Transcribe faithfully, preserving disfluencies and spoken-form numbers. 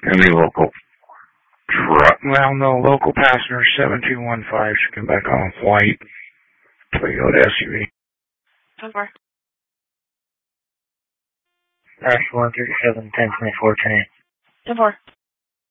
Any local truck? Well, no, local passenger seven two one five should come back on white Toyota S U V. ten four. Dash one thirty-seven, ten twenty-four, ten eight. ten four.